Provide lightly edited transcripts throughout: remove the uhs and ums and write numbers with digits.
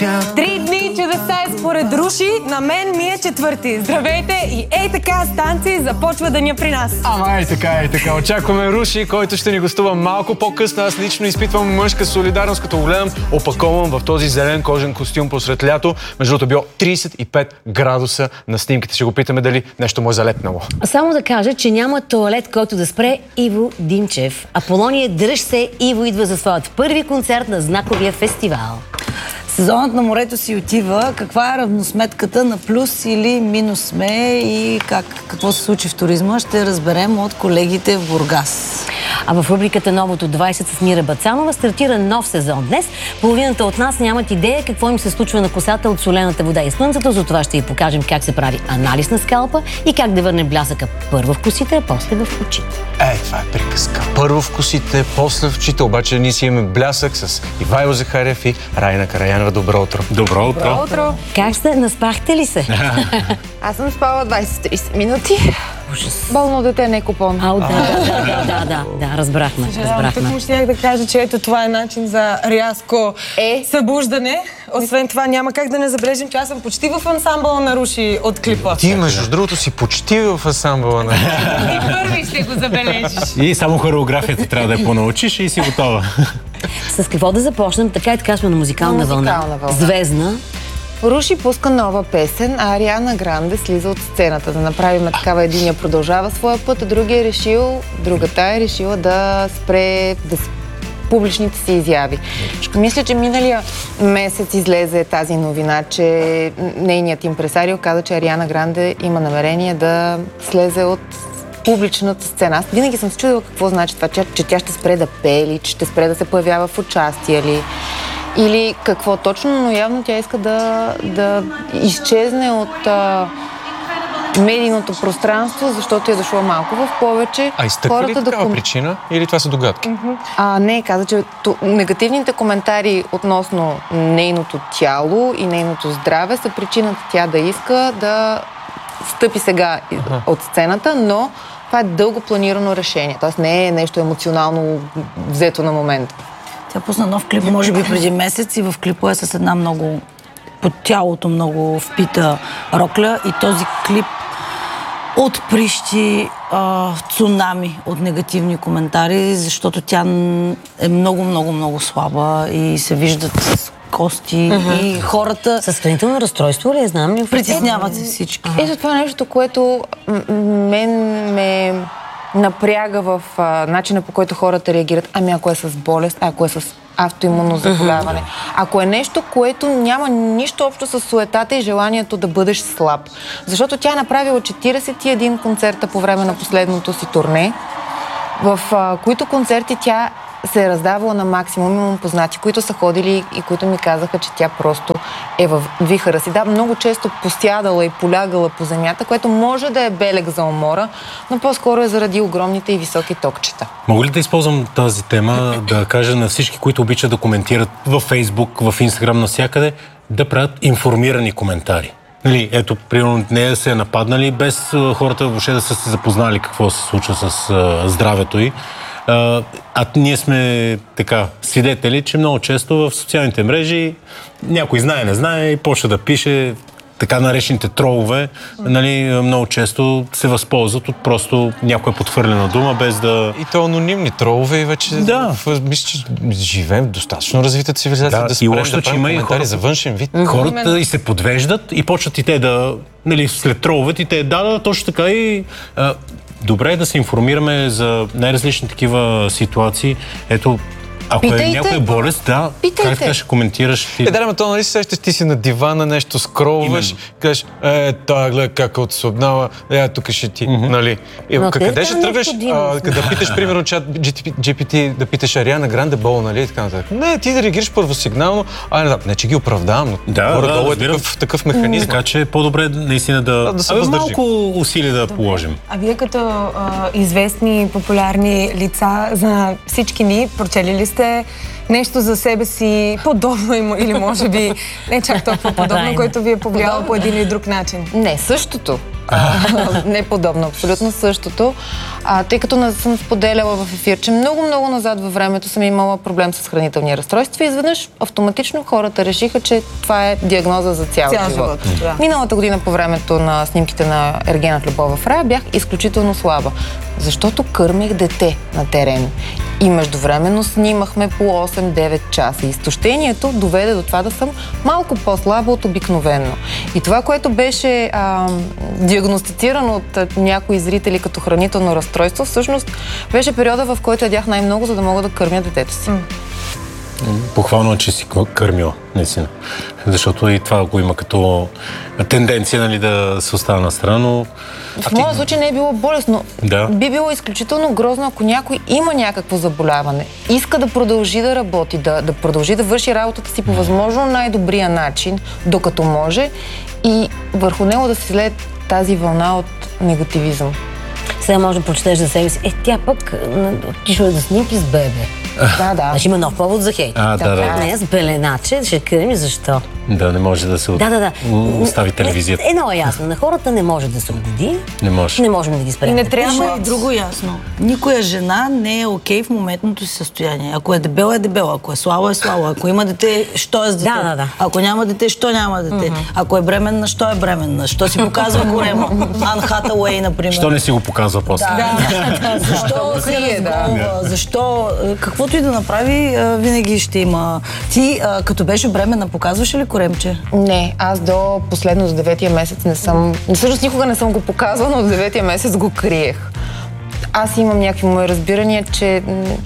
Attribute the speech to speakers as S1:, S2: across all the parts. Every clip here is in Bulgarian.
S1: 3 дни чудеса е според Руши, на мен ми е 4-ти. Здравейте и ей така станции започва деня при нас.
S2: Ама ей така. Очакваме Руши, който ще ни гостува малко по-късно. Аз лично изпитвам мъжка солидарност, като го гледам опакован в този зелен кожен костюм посред лято. Между другото било 35 градуса на снимките. Ще го питаме дали нещо му е залепнало.
S3: Само да кажа, че няма тоалет, който да спре Иво Димчев. Аполония, дръж се, Иво идва за своят първи концерт на знаковия фестивал.
S4: Сезонът на морето си отива. Каква е равносметката, на плюс или минус сме и какво се случи в туризма, ще разберем от колегите в Бургас.
S3: А в рубриката Новото 20 с Мира Бацанова стартира нов сезон днес. Половината от нас нямат идея какво им се случва на косата от солената вода и слънцето, затова ще ви покажем как се прави анализ на скалпа и как да върне блясъка първо в косите, а после в очите.
S2: Това е приказка. Първо в косите, после в очите, обаче ние си имаме блясък с Ивайло Захарев и Райна Караянова. Добро утро.
S5: Добро утро.
S3: Как сте? Наспахте ли се?
S1: Аз съм спала 20-30 минути.
S3: Ужас.
S1: Болно дете, не купон.
S3: Да, разбрахме.
S1: Тук му щях да кажа, че ето това е начин за рязко събуждане. Освен това няма как да не забележим, че аз съм почти в ансамбъла на Руши от клипа.
S2: Ти, между другото, си почти в ансамбъла на...
S1: И първи ще го забележиш.
S5: И само хореографията трябва да я понаучиш и си готова.
S3: С какво да започнем? Така и така сме на музикална вълна. Звездна.
S6: Руши пуска нова песен, а Ариана Гранде слиза от сцената. Да направим такава, единия продължава своя път, а другата е решила да спре публичните си изяви. Мисля, че миналия месец излезе тази новина, че нейният импресарио каза, че Ариана Гранде има намерение да слезе от публичната сцена. Аз винаги съм се чудила какво значи това, че тя ще спре да пее ли, че ще спре да се появява в участие ли. Или какво точно, но явно тя иска да изчезне от медийното пространство, защото е дошло малко в повече.
S2: А изтъква ли такава причина или това са догадки?
S6: Не, каза, че негативните коментари относно нейното тяло и нейното здраве са причината тя да иска да стъпи сега от сцената, но това е дълго планирано решение. Тоест не е нещо емоционално взето на момента.
S4: Тя пусна нов клип, може би преди месец, и в клипа е с една много под тялото много впита рокля и този клип отприщи цунами от негативни коментари, защото тя е много слаба и се виждат с кости и хората...
S3: Състоянително разстройство ли е? Знам ли?
S4: Притесняват се всички.
S6: Ето това е нещо, което мен ме напряга в начина, по който хората реагират. Ако е с болест, ако е с автоимунно заболяване. Ако е нещо, което няма нищо общо с суетата и желанието да бъдеш слаб. Защото тя е направила 41 концерта по време на последното си турне, в които концерти тя се е раздавала на максимум. Имам познати, които са ходили и които ми казаха, че тя просто е в вихъра си. Да, много често посядала и полягала по земята, което може да е белег за умора, но по-скоро е заради огромните и високи токчета.
S5: Мога ли да използвам тази тема, да кажа на всички, които обичат да коментират във Фейсбук, в Инстаграм, навсякъде, да правят информирани коментари? Ето, примерно, не се е нападнали, без хората въобще да са се запознали какво се случва с здравето й. Ние сме така свидетели, че много често в социалните мрежи някой знае, не знае и почва да пише така наречените тролове, много често се възползват от просто някоя подхвърлена дума, без да...
S2: И то анонимни тролове и вече... Мисля, че живеем в достатъчно развита цивилизация да спрем да правим коментари за външен вид.
S5: Хората и се подвеждат и почват и те да... след троловете и те точно така и... Добре е да се информираме за най-различни такива ситуации. Ето, ако е някоя болест, как така ще коментираш ти?
S2: То нали се сещаш, ти си на дивана, нещо скролваш, кажеш, гледай как отслабнала, тук ще ти, нали? Къде ще тръгнеш, да питаш, примерно, чат GPT, да питаш Ариана Гранде болна, нали? Така нататък. Не, ти да реагираш първосигнално, не, че ги оправдавам, но горе-долу е такъв механизъм.
S5: Така че е по-добре наистина да малко усилия да положим.
S1: А вие като известни, популярни лица за всички ни, прочели ли сте нещо за себе си подобно или може би не чак толкова подобно, което ви е повлияло по един или друг начин?
S6: Не, същото. Не подобно, абсолютно същото. Тъй като не съм споделяла в ефир, че много назад във времето съм имала проблем с хранителни разстройства и изведнъж автоматично хората решиха, че това е диагноза за цял живот.
S1: Да.
S6: Миналата година по времето на снимките на Ергена Любов в рая бях изключително слаба, защото кърмих дете на терен. И междувременно снимахме по 8-9 часа. Изтощението доведе до това да съм малко по-слаба от обикновено. И това, което беше диагностицирано от някои зрители като хранително разстройство, всъщност беше периода, в който ядях най-много, за да мога да кърмя детето си.
S5: Похвално, че си кърмила, наистина. Защото и това го има като тенденция, нали, да се остава на страна, но...
S6: В моя случай не е било болестно.
S5: Да.
S6: Би било изключително грозно, ако някой има някакво заболяване, иска да продължи да работи, да продължи да върши работата си по възможно най-добрия начин, докато може, и върху него да се след тази вълна от негативизъм.
S3: Сега може да прочетеш за себе си. Тя пък отишла да снимки с бебе.
S6: Да.
S3: Значи има нов повод за хейт.
S5: Да.
S3: Не, с беленаче, ще кърми защо.
S5: Да, не може да се остави телевизията.
S3: Едно е ясно, на хората не може да се угоди.
S5: Не може.
S3: Не можем да ги спрем.
S1: И не трябва.
S4: Има и друго ясно. Никоя жена не е окей в моментното си състояние. Ако е дебела, е дебела. Ако е слаба, е слаба. Ако има дете, що е с дете?
S3: Да.
S4: Ако няма дете, що няма дете? Ако е бременна, що е бременна? Що си показва корема? Ан Хатауей, например.
S5: Що не си го показва после?
S4: Защо се разголва? Защо? Каквото и да направи, винаги ще има. Ти, като беше бременна, показваш ли коремче?
S6: Не, аз до 9-тия месец не съм... Всъщност никога не съм го показвала, но до 9-тия месец го криех. Аз имам някакви мои разбирания, че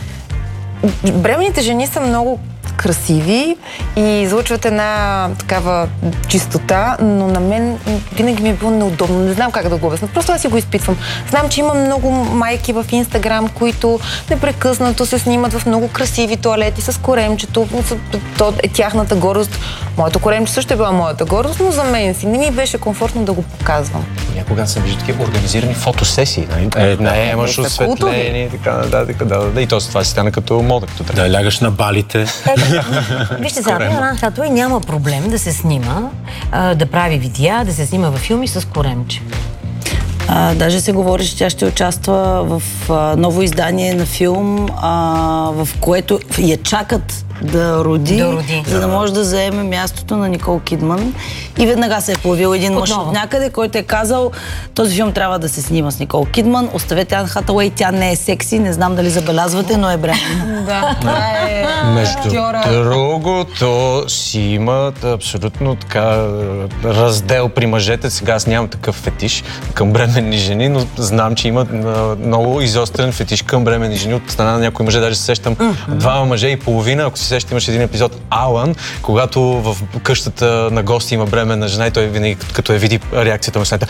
S6: бременните жени са много красиви и излъчват една такава чистота, но на мен винаги ми е било неудобно. Не знам как да го обясня. Просто аз си го изпитвам. Знам, че има много майки в Инстаграм, които непрекъснато се снимат в много красиви тоалети с коремчето. То е тяхната гордост. Моето коремче също е била моята гордост, но за мен си не ми беше комфортно да го показвам.
S2: Някога съм виждал такива организирани фотосесии. Имаш осветление и така нататък. Да. И то това си стана като мода, като трябва.
S5: Да, лягаш на балите.
S3: Вижте сега, Ан Хатауей няма проблем да се снима, да прави видеа, да се снима във филми с коремче.
S4: Даже се говори, че тя ще участва в ново издание на филм, в което я чакат да роди, за да може да заеме мястото на Никол Кидман. И веднага се е появил един мъж от някъде, който е казал: този филм трябва да се снима с Никол Кидман, оставете Ан Хатауей, тя не е секси, не знам дали забелязвате, но е бременна.
S1: Да, това е...
S2: Между другото си имат абсолютно така раздел при мъжете. Сега аз нямам такъв фетиш към бременни жени, но знам, че имат много изострен фетиш към бременни жени от страна на някои мъже. Даже се сещам двама мъже и половина, ако се сещам, имаше един епизод Алън, когато в къщата на гости има бременна жена и той винаги, като я види реакцията му след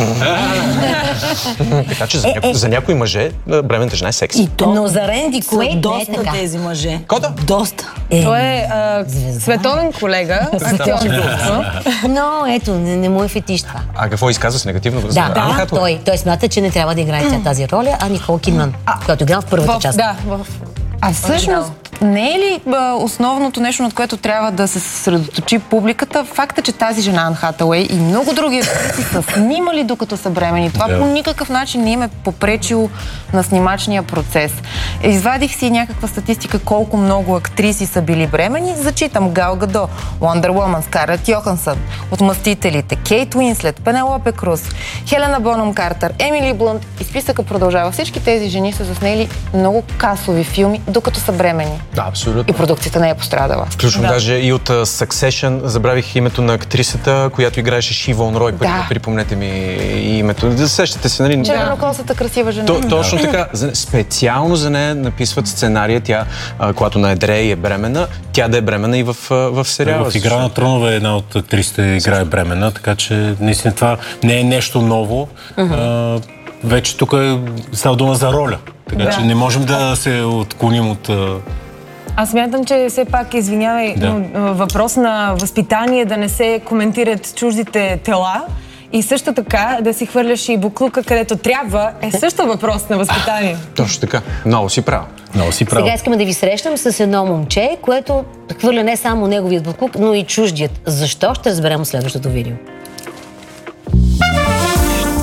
S2: така че за някои мъже бременната жена е секси.
S3: Но за Ренди Куейт не е
S4: доста
S3: така.
S4: тези мъже.
S2: Кода?
S4: Доста.
S1: Той е световен колега, актьор.
S3: Но ето, не му е фетиш това.
S2: А какво изказва с негативно?
S3: Да, той смята, че не трябва да играе тази роля, а Никол Кидман, която играл в първата част.
S6: А всъщност, не е ли основното нещо, над което трябва да се съсредоточи публиката, факта, че тази жена Ан Хатауей и много други актриси са снимали докато са бремени. Това по никакъв начин не им е попречило на снимачния процес. Извадих си някаква статистика колко много актриси са били бремени. Зачитам: Гал Гадо, Уондър Вумън, Скарлет Йохансън, от Мъстителите, Кейт Уинслет, Пенелопе Круз, Хелена Бонъм Картер, Емили Блънт. И списъка продължава. Всички тези жени са заснели много касови филми, докато са бремени.
S2: Да, абсолютно.
S6: И продукцията не е пострадала.
S2: Включвам даже и от Succession, забравих името на актрисата, която играеше Шивон Рой. Припомнете ми името. Да сещате се, нали?
S6: Червенокосата красива жена.
S2: Точно така. Специално за нея написват сценария, тя, когато на едре и е бременна, тя да е бременна и в сериала.
S5: В Игра на тронове една от актрисите играе бременна, така че наистина това не е нещо ново. Вече тук става дума за роля. Така че не можем да се отклоним от...
S1: Аз смятам, че все пак, извинявай, въпрос на възпитание да не се коментират чуждите тела и също така да си хвърляш и буклука където трябва, е също въпрос на възпитание.
S2: Точно така. Много си прав.
S3: Сега искаме да ви срещам с едно момче, което хвърля не само неговият буклук, но и чуждият. Защо? Ще разберем в следващото видео.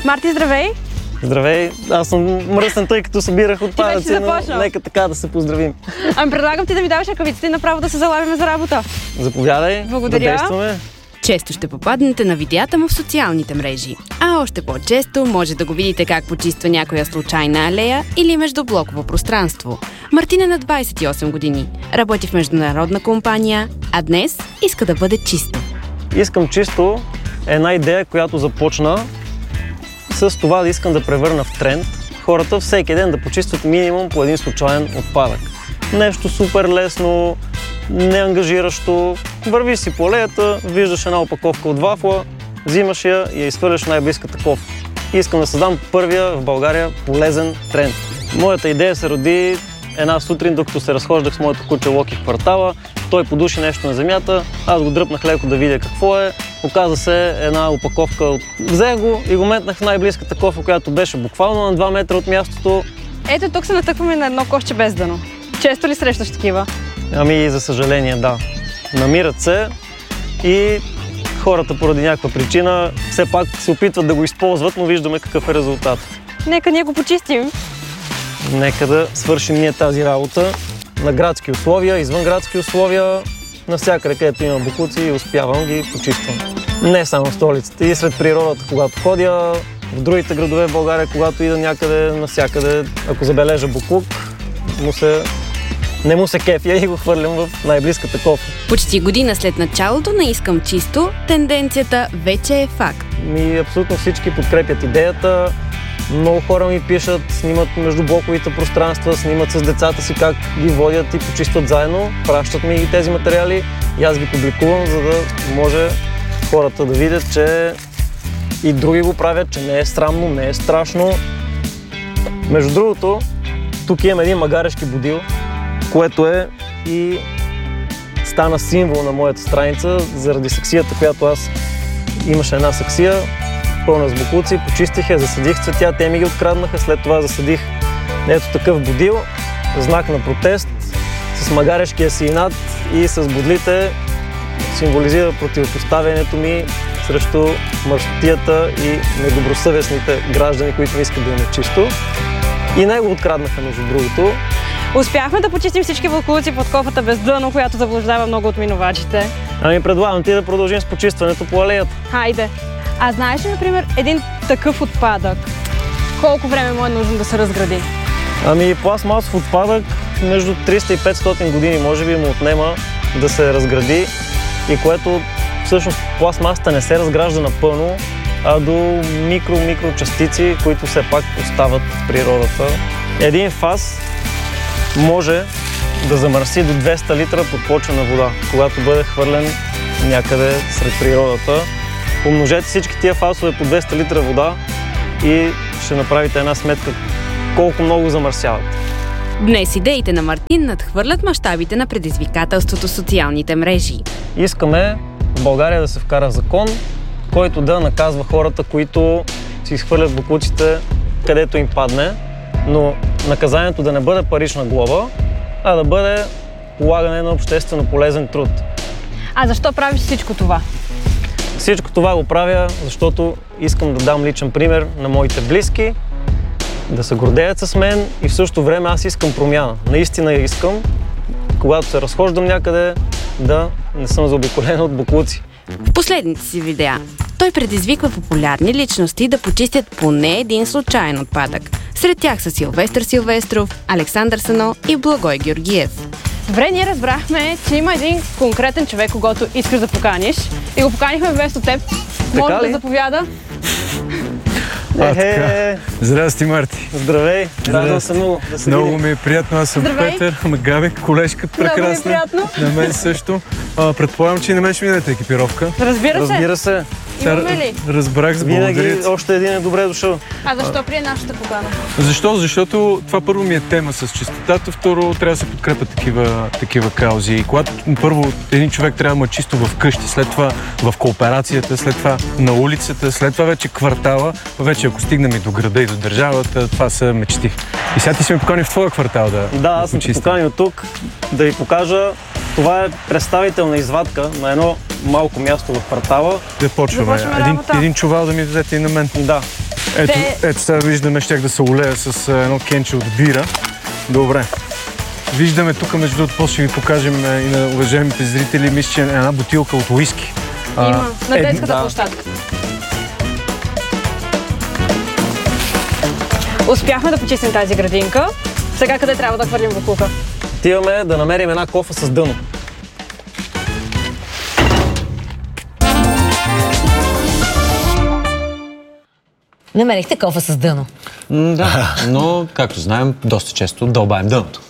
S7: Марти, здравей!
S8: Здравей! Аз съм мръсен, тъй като събирах отпадъци, но нека така да се поздравим.
S7: Ами предлагам ти да ми даваш ръкавиците и направо да се залавим за работа.
S8: Заповядай,
S7: благодаря.
S8: Да действаме.
S9: Често ще попаднете на видеята му в социалните мрежи, а още по-често може да го видите как почиства някоя случайна алея или междублоково пространство. Мартин е на 28 години, работи в международна компания, а днес иска да бъде чисто.
S8: Искам чисто е една идея, която започна с това да искам да превърна в тренд хората всеки ден да почистват минимум по един случайен отпадък. Нещо супер лесно, неангажиращо. Върви си по алеята, виждаш една опаковка от вафла, взимаш я и я изхвърляш в най-близката кофа. Искам да създам първия в България полезен тренд. Моята идея се роди една сутрин, докато се разхождах с моето куче Локи в квартала. Той подуши нещо на земята, аз го дръпнах леко да видя какво е. Оказа се една опаковка от... Взех го и го метнах в най-близката кофа, която беше буквално на 2 метра от мястото.
S7: Ето тук се натъкваме на едно кошче без дъно. Често ли срещаш такива?
S8: Ами, за съжаление, да. Намират се и хората поради някаква причина все пак се опитват да го използват, но виждаме какъв е резултат.
S7: Нека ние го почистим.
S8: Нека да свършим ние тази работа на градски условия, извън градски условия, навсякъде, където има боклуци и успявам ги почиствам. Не само в столицата, и сред природата, когато ходя, в другите градове в България, когато ида някъде, навсякъде, ако забележа боклук, не му се кефя и го хвърлям в най-близката кофа.
S9: Почти година след началото на Искам чисто, тенденцията вече е факт.
S8: Абсолютно всички подкрепят идеята. Много хора ми пишат, снимат междублоковите пространства, снимат с децата си как ги водят и почистват заедно. Пращат ми ги тези материали и аз ги публикувам, за да може хората да видят, че и други го правят, че не е срамно, не е страшно. Между другото, тук имам един магарешки будил, което е и стана символ на моята страница заради саксията, която аз имаше една саксия, пълна с боклуци, почистих я, засадих цветя, те ми ги откраднаха, след това засадих ето такъв будил, знак на протест, с магарешкия си инат и с бодлите символизира противопоставянето ми срещу мърсотията и недобросъвестните граждани, които не искат да им е чисто. И него откраднаха, между другото.
S7: Успяхме да почистим всички боклуци под кофата без дъно, която заблуждава много от минувачите.
S8: Ами предлагам ти да продължим с почистването по алеята.
S7: Хайде! А знаеш ли, например, един такъв отпадък, колко време му е нужно да се разгради?
S8: Ами пластмасов отпадък между 300 и 500 години може би му отнема да се разгради и което всъщност пластмасата не се разгражда напълно, а до микро частици, които все пак остават в природата. Един фас може да замърси до 200 литра подпочвена вода, когато бъде хвърлен някъде сред природата. Умножете всички тия фасове по 200 литра вода и ще направите една сметка колко много замърсяват.
S9: Днес идеите на Мартин надхвърлят мащабите на предизвикателството в социалните мрежи.
S8: Искаме в България да се вкара закон, който да наказва хората, които си изхвърлят боклуците където им падне, но наказанието да не бъде парична глоба, а да бъде полагане на обществено полезен труд.
S7: А защо правиш всичко това?
S8: Всичко това го правя, защото искам да дам личен пример на моите близки, да се гордеят с мен и в същото време аз искам промяна. Наистина искам, когато се разхождам някъде, да не съм заобиколен от боклуци.
S9: В последните си видеа той предизвиква популярни личности да почистят поне един случайен отпадък. Сред тях са Силвестър Силвестров, Александър Сано и Благой Георгиев.
S7: Добре, ние разбрахме, че има един конкретен човек, когото искаш да поканиш и го поканихме вместо теб. Може да заповяда?
S2: Здрасти, Марти.
S8: Здравей. Радвам се много да се
S2: Много ми е приятно. Аз съм Петър, Габи, колежката прекрасна.
S7: Много ми е приятно.
S2: На мен също. Предполагам, че и на мен ще ми дадете екипировка.
S8: Разбира се.
S7: Имаме ли?
S2: Разбрах, за благодаря.
S8: Винаги още един е добре дошъл.
S7: А защо прие нашата покана?
S2: Защо? Защото това първо ми е тема с чистотата, второ трябва да се подкрепят такива каузи. И когато първо един човек трябва да има чисто в къщи, след това в кооперацията, след това на улицата, след това вече квартала, вече ако стигнем и до града и до държавата, това са мечти. И сега ти си ме покани в твоя квартал да
S8: аз съм ти поканил тук да ви покажа. Това е представителна извадка на едно малко място в квартала.
S2: Да почваме. Един чувал да ми дадете и на мен.
S8: Да.
S2: Ето сега виждаме, щях да се олея с едно кенче от бира. Добре. Виждаме тук, между другото, после ще ви покажем и на уважаемите зрители, мисля, че една бутилка от уиски.
S7: Има, на детската площадка. Успяхме да почистим тази градинка. Сега къде трябва да хвърлим боклука?
S8: Отиваме да намерим една кофа с дъно.
S3: Намерихте кофа с дъно.
S2: Да, но, както знаем, доста често дълбаем дъното.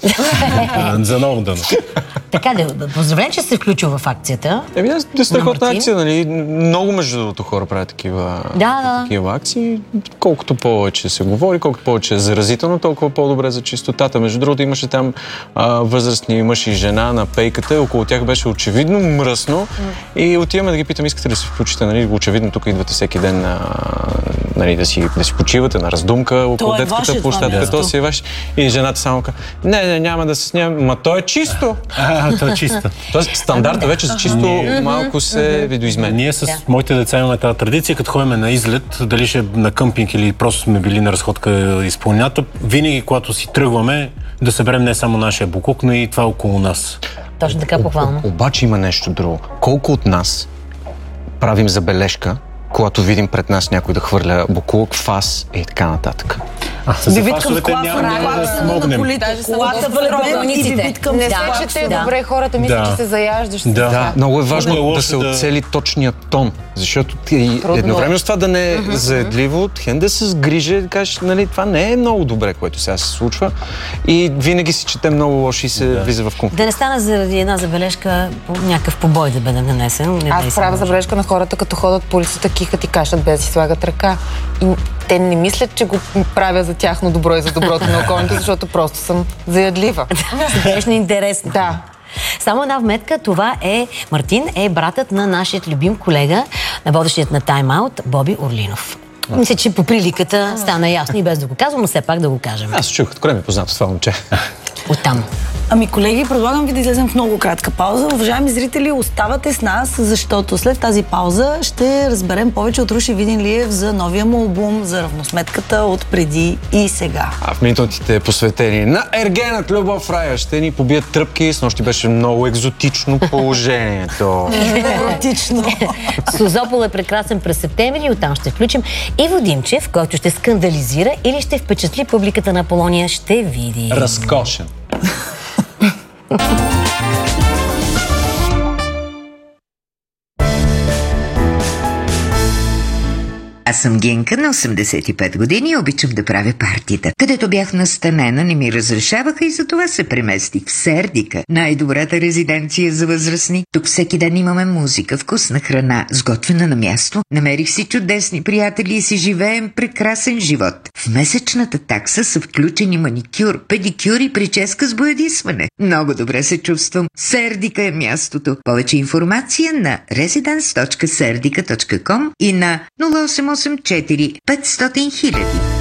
S5: За ново дъно.
S3: Така, поздравлен, че сте включил в акцията.
S2: Страхотна акция, нали? Много между другото хора правят такива акции. Колкото повече се говори, колкото повече е заразително, толкова по-добре за чистотата. Между другото имаше там възрастни мъж и жена на пейката, около тях беше очевидно мръсно и отиваме да ги питам, искате ли да се включите, нали? Очевидно тук идвате всеки ден нали, да си почивате на раздумка около детската площадка. То си е ваш. И жената само казва, не, няма да се снимам, ма то е чисто.
S5: То е чисто.
S2: Тоест стандарта вече за чисто малко се видоизменя.
S5: Ние с моите деца имаме тази традиция, като ходим на излет, дали ще на къмпинг или просто сме били на разходка из планината, винаги когато си тръгваме да съберем не само нашия боклук, но и това около нас.
S3: Точно така, похвално.
S2: Обаче има нещо друго. Колко от нас правим забележка, когато видим пред нас някой да хвърля боклук, фас и така нататък.
S5: За фасовете няма да смогнем.
S3: Колата в
S6: не сечете добре, хората мислят, че се заяждаш.
S2: Да, много е важно да се оцели точния тон, защото едновременно с това да не е заедливо, хем да се сгрижи, да кажеш, нали, това не е много добре, което сега се случва и винаги си чете много лошо и се влиза в конфликт.
S3: Да не стане заради една забележка, някакъв побой да бъде нанесен.
S6: Аз правя забележка на хората, като ходят по улицата, кихат и кашат без да си слагат ръка. И те не мислят, че го правя за тяхно добро и за доброто на околните, защото просто съм заядлива.
S3: Смешно интересно.
S6: Да.
S3: Само една вметка, това е Мартин, е братът на нашия любим колега, на водещият на Time Out, Боби Орлинов. Мисля, че по приликата стана ясно и без да го казвам, но все пак да го кажем.
S2: Аз чух, откъде ми е познато това момче.
S3: Оттам.
S4: Ами, колеги, предлагам ви да излезем в много кратка пауза. Уважаеми зрители, оставате с нас, защото след тази пауза ще разберем повече от Руши Виденлиев за новия му албум, за равносметката от преди и сега.
S2: А в минутите посветени на Ергенът Любов Рая ще ни побият тръпки. Снощи беше много екзотично положението.
S4: Еротично.
S3: Созопол е прекрасен през септември и оттам ще включим Иво Димчев, който ще скандализира или ще впечатли публиката на Аполония, ще види.
S2: Разкошен.
S10: Аз съм Генка на 85 години и обичам да правя партита. Където бях настанена, не ми разрешаваха и затова се преместих в Сердика, най-добрата резиденция за възрастни. Тук всеки ден имаме музика, вкусна храна, сготвена на място. Намерих си чудесни приятели и си живеем прекрасен живот. В месечната такса са включени маникюр, педикюр и прическа с боядисване. Много добре се чувствам. Сердика е мястото. Повече информация на residence.serdika.com и на 0884 500 000.